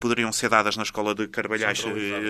poderiam ser dadas na escola de Carvalhais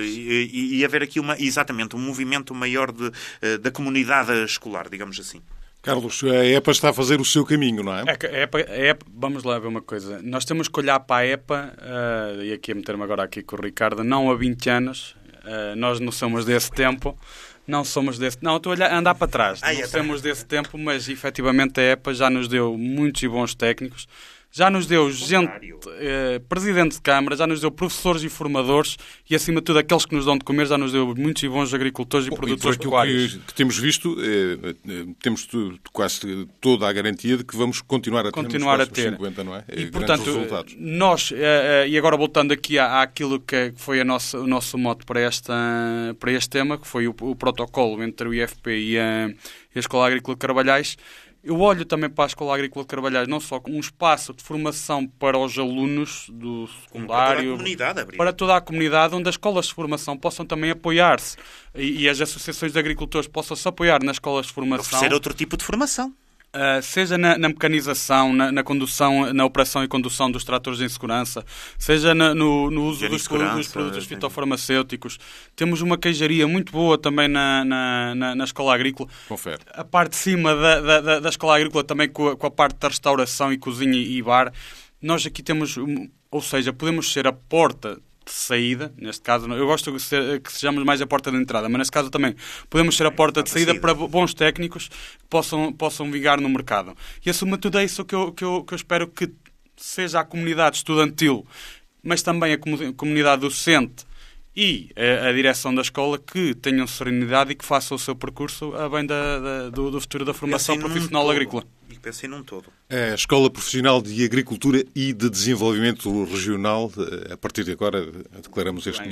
e haver aqui exatamente um movimento maior da comunidade escolar, digamos assim. Carlos, a EPA está a fazer o seu caminho, não é? A EPA, vamos lá ver uma coisa. Nós temos que olhar para a EPA, e aqui a meter-me agora aqui com o Ricardo, não há 20 anos, nós não somos desse tempo, não, estou a andar para trás, não somos desse tempo, mas efetivamente a EPA já nos deu muitos e bons técnicos, já nos deu gente, presidente de Câmara, já nos deu professores e formadores e, acima de tudo, aqueles que nos dão de comer, já nos deu muitos e bons agricultores e produtores pecuários. Que temos visto, temos quase toda a garantia de que vamos continuar a ter 50, não é? E, portanto, nós, e agora voltando aqui àquilo que foi o nosso mote para este tema, que foi o protocolo entre o IFP e a Escola Agrícola de Carvalhais. Eu olho também para a Escola Agrícola de Carvalhais não só como um espaço de formação para os alunos do secundário, para toda a comunidade, onde as escolas de formação possam também apoiar-se e as associações de agricultores possam se apoiar nas escolas de formação. Oferecer outro tipo de formação. Seja na mecanização, na condução, na operação e condução dos tratores em segurança, seja no uso dos produtos fitofarmacêuticos. Temos uma queijaria muito boa também na Escola Agrícola. Confere. A parte de cima da Escola Agrícola também com a parte da restauração e cozinha e bar. Nós aqui temos, ou seja, podemos ser a porta de saída, neste caso, eu gosto que sejamos mais a porta de entrada, mas neste caso também podemos ser a porta de saída para bons técnicos que possam vingar no mercado. E acima de tudo é isso que eu espero que seja a comunidade estudantil, mas também a comunidade docente e a direção da escola que tenham serenidade e que façam o seu percurso a bem do futuro da formação profissional agrícola. E pensei num todo. A Escola Profissional de Agricultura e de Desenvolvimento Regional, a partir de agora declaramos nova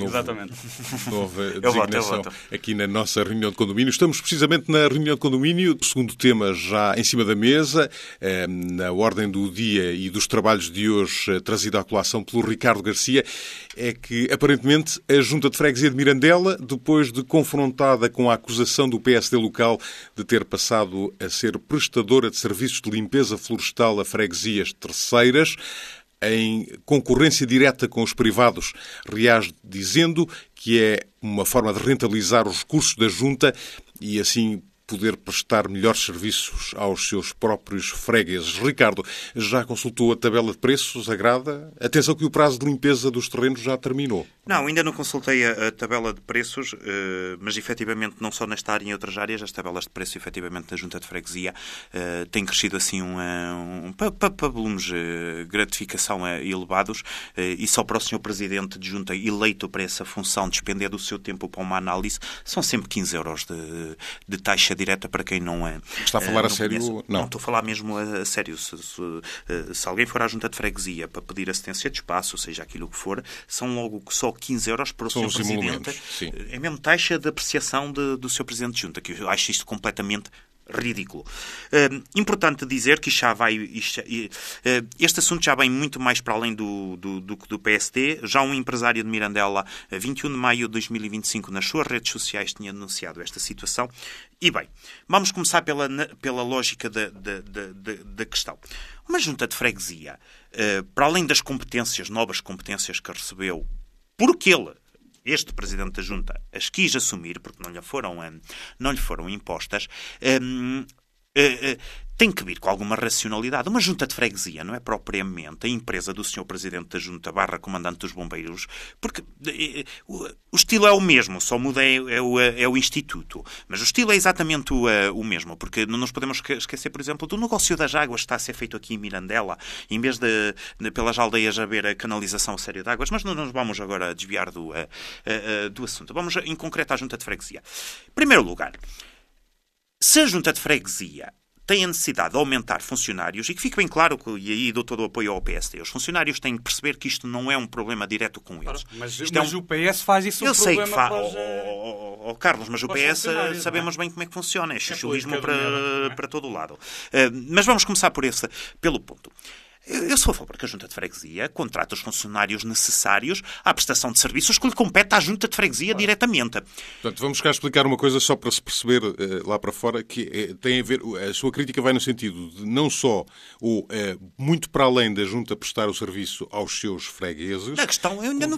designação aqui na nossa reunião de condomínio. Estamos precisamente na reunião de condomínio, o segundo tema já em cima da mesa, na ordem do dia e dos trabalhos de hoje, trazido à colação pelo Ricardo Garcia, é que aparentemente a Junta de Freguesia de Mirandela, depois de confrontada com a acusação do PSD local de ter passado a ser prestadora de serviços de limpeza florestal a freguesias terceiras, em concorrência direta com os privados, reage dizendo que é uma forma de rentabilizar os recursos da Junta e assim poder prestar melhores serviços aos seus próprios fregueses. Ricardo, já consultou a tabela de preços? Agrada? Atenção que o prazo de limpeza dos terrenos já terminou. Não, ainda não consultei a tabela de preços, mas efetivamente não só nesta área, em outras áreas, as tabelas de preço efetivamente da Junta de Freguesia têm crescido assim para volumes de gratificação elevados e só para o Sr. Presidente de Junta eleito para essa função despender do seu tempo para uma análise são sempre 15 euros de taxa direta para quem não é. Está a falar a sério? Conhece. Não, estou a falar mesmo a sério. Se alguém for à Junta de Freguesia para pedir assistência de espaço, ou seja, aquilo que for, são logo só 15 euros para o Sr. Presidente. É mesmo taxa de apreciação do Sr. Presidente de Junta, que eu acho isto completamente ridículo. Importante dizer que este assunto já vem muito mais para além do PSD. Já um empresário de Mirandela, 21 de maio de 2025, nas suas redes sociais, tinha denunciado esta situação. E bem, vamos começar pela lógica da questão. Uma junta de freguesia, para além das novas competências que recebeu, porque este Presidente da Junta as quis assumir, porque não lhe foram impostas, tem que vir com alguma racionalidade. Uma junta de freguesia não é propriamente a empresa do Sr. Presidente da Junta / Comandante dos Bombeiros, porque o estilo é o mesmo, só muda é o Instituto. Mas o estilo é exatamente o mesmo, porque não nos podemos esquecer, por exemplo, do negócio das águas que está a ser feito aqui em Mirandela, em vez de pelas aldeias haver a canalização a sério de águas, mas não nos vamos agora desviar do assunto. Vamos em concreto à junta de freguesia. Em primeiro lugar, se a junta de freguesia tem a necessidade de aumentar funcionários, e que fique bem claro, e aí dou todo o apoio ao PSD, os funcionários têm que perceber que isto não é um problema direto com eles. Mas o PS faz isso eu sei que faz. Carlos, mas o PS sabemos bem como é que funciona. É xuxulismo para todo o lado. Mas vamos começar pelo ponto. Eu sou a favor que a Junta de Freguesia contrate os funcionários necessários à prestação de serviços que lhe compete à Junta de Freguesia diretamente. Portanto, vamos cá explicar uma coisa só para se perceber lá para fora, que tem a ver, a sua crítica vai no sentido de não só muito para além da Junta prestar o serviço aos seus fregueses. A questão, eu ainda não